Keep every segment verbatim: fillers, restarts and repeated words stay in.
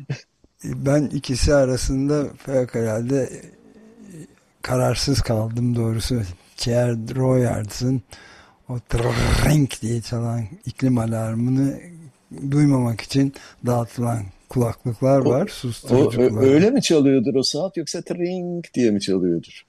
Ben ikisi arasında fevkalade kararsız kaldım doğrusu. Thierry Royars'ın o trrrrink diye çalan iklim alarmını duymamak için dağıtılan kulaklıklar O, var, o susturucu ö- kulaklık. öyle mi çalıyordur o saat, yoksa tring diye mi çalıyordur?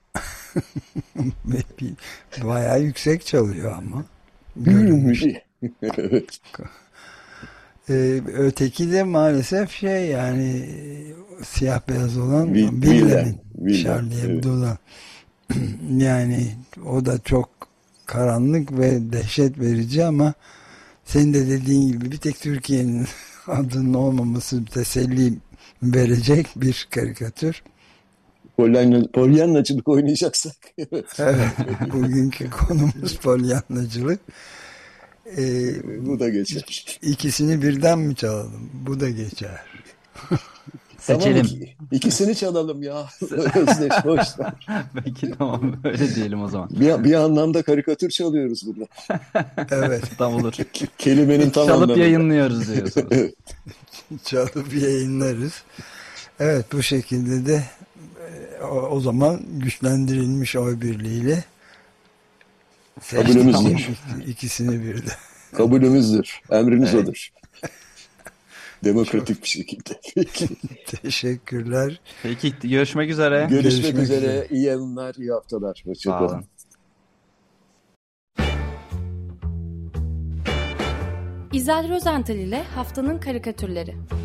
Bayağı yüksek çalıyor ama görünüş. Evet. Ee, öteki de maalesef şey yani siyah beyaz olan Vi- Villa. Ville'nin, Villa. Charlie Evet. Hebdo'dan. Yani o da çok karanlık ve dehşet verici ama senin de dediğin gibi bir tek Türkiye'nin adının olmaması teselli verecek bir karikatür. Pollyanna, Pollyannacılık oynayacaksak. Evet. Evet, bugünkü konumuz polyanlacılık. Ee, Bu da geçer. ikisini birden mi çalalım? Bu da geçer. Tamam, Seçelim. iki, ikisini çalalım ya. Özdeş, boş ver. Peki tamam, öyle diyelim o zaman. Bir, bir anlamda karikatür çalıyoruz burada. Evet. Tam olur. Kelimenin tam Çalıp anlamında. yayınlıyoruz diyorsunuz. Evet. Çalıp yayınlarız. Evet, bu şekilde de e, o, o zaman güçlendirilmiş oy birliğiyle Kabulümüzdür. ikisini birden. Kabulümüzdür. Emriniz Evet. odur. Demokratik bir şekilde. Peki. Teşekkürler. Peki, görüşmek üzere. Görüşmek, Görüşmek üzere. üzere. İyi yayınlar, iyi haftalar. Sağ Hoşçakalın. olun. İzel Rozental ile Haftanın Karikatürleri.